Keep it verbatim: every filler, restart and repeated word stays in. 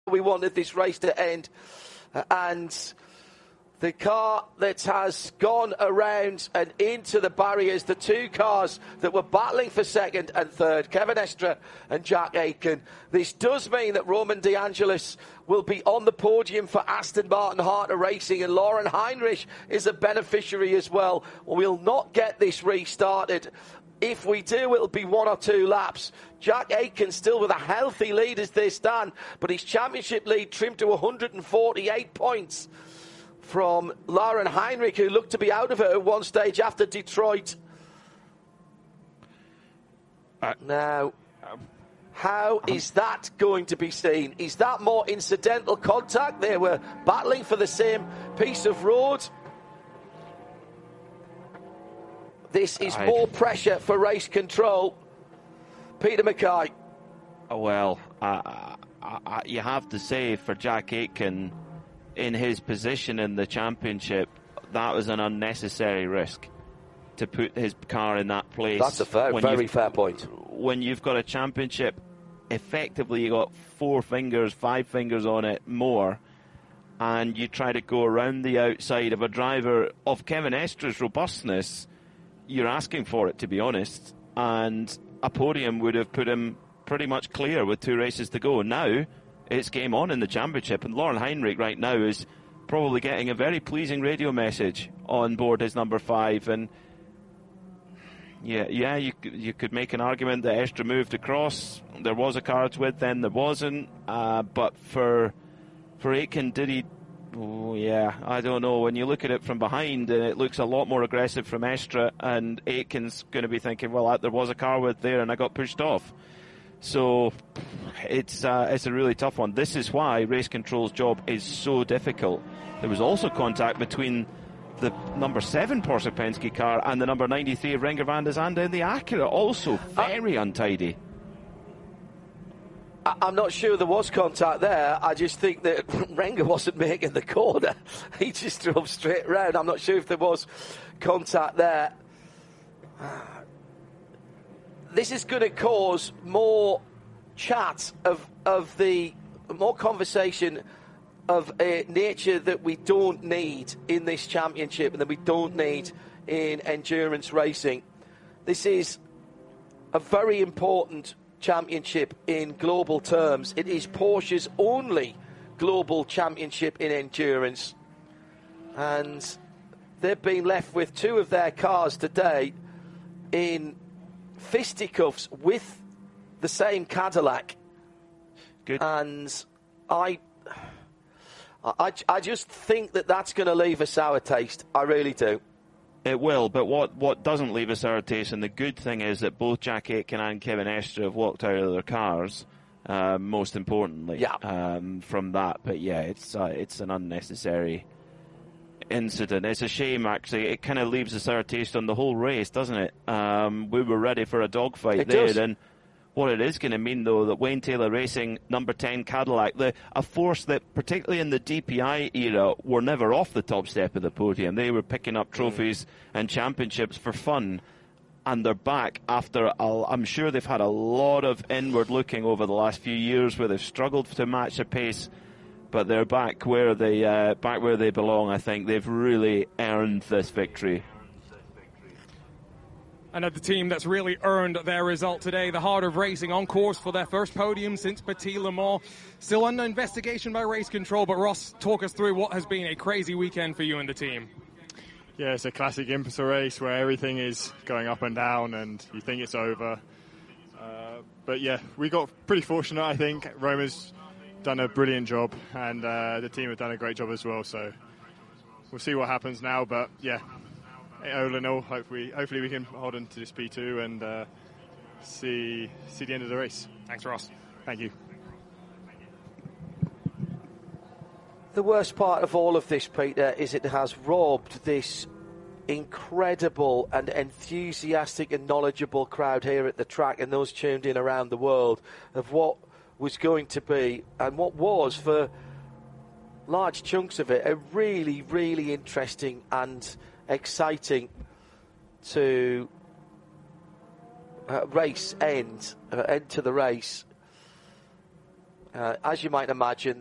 we wanted this race to end. And the car that has gone around and into the barriers, the two cars that were battling for second and third, Kevin Estre and Jack Aitken. This does mean that Roman De Angelis will be on the podium for Aston Martin Harter Racing, and Lauren Heinrich is a beneficiary as well. We'll not get this restarted. If we do, it'll be one or two laps. Jack Aitken still with a healthy lead as they stand, but his championship lead trimmed to one hundred forty-eight points from Lauren Heinrich, who looked to be out of it at one stage after Detroit. Uh, now, how is that going to be seen? Is that more incidental contact? They were battling for the same piece of road. This is I... more pressure for race control. Peter Mackay. Well, uh, I, I, you have to say for Jack Aitken, in his position in the championship, that was an unnecessary risk to put his car in that place. That's a fair, very fair point. When you've got a championship, effectively you got four fingers, five fingers on it more, and you try to go around the outside of a driver of Kevin Estre's robustness, you're asking for it, to be honest, and a podium would have put him pretty much clear with two races to go. Now it's game on in the championship, and Lauren Heinrich right now is probably getting a very pleasing radio message on board his number five. And yeah, yeah, you you could make an argument that Estre moved across. There was a car's width, then there wasn't. Uh, but for for Aitken, did he? Oh, yeah, I don't know. When you look at it from behind, uh, it looks a lot more aggressive from Estre, and Aitken's going to be thinking, well, there was a car width there, and I got pushed off. So it's uh, it's a really tough one. This is why race control's job is so difficult. There was also contact between the number seven Porsche Penske car and the number ninety-three of Renger van der Zande in the Acura. Also very uh, untidy. I'm not sure there was contact there. I just think that Renger wasn't making the corner. He just drove straight round. I'm not sure if there was contact there. This is going to cause more chat of of the more conversation of a nature that we don't need in this championship and that we don't need in endurance racing. This is a very important championship in global terms. It is Porsche's only global championship in endurance, and they've been left with two of their cars today in fisticuffs with the same Cadillac. Good. And I, I, I just think that that's going to leave a sour taste. I really do. It will, but what, what doesn't leave a sour taste, and the good thing is that both Jack Aitken and Kevin Estre have walked out of their cars, uh, most importantly, yeah. um, from that. But yeah, it's uh, it's an unnecessary incident. It's a shame, actually. It kind of leaves a sour taste on the whole race, doesn't it? Um, we were ready for a dogfight there, does. and what it is going to mean, though, that Wayne Taylor Racing, number ten Cadillac, the, a force that, particularly in the D P I era, were never off the top step of the podium. They were picking up trophies mm. and championships for fun, and they're back after, a, I'm sure they've had a lot of inward looking over the last few years where they've struggled to match a pace, but they're back where they, uh, back where they belong. I think they've really earned this victory. And at the team that's really earned their result today, the Heart of Racing, on course for their first podium since Petit Le Mans. Still under investigation by race control, but Ross, talk us through what has been a crazy weekend for you and the team. Yeah, it's a classic IMSA race where everything is going up and down and you think it's over. Uh, but yeah, we got pretty fortunate, I think. Roma's done a brilliant job, and uh, the team have done a great job as well. So we'll see what happens now, but yeah. All in all, hopefully, hopefully we can hold on to this P two and uh, see see the end of the race. Thanks, Ross. Thank you. The worst part of all of this, Peter, is it has robbed this incredible and enthusiastic and knowledgeable crowd here at the track and those tuned in around the world of what was going to be, and what was for large chunks of it, a really, really interesting and exciting to uh, race end, uh, end to the race. Uh, as you might imagine,